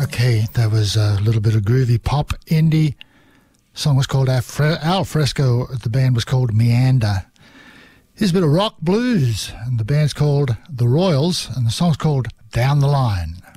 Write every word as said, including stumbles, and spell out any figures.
Okay, that was a little bit of groovy pop indie. The song was called Al Fresco. The band was called Meander. Here's a bit of rock blues, and the band's called The Royals, and the song's called Down the Line.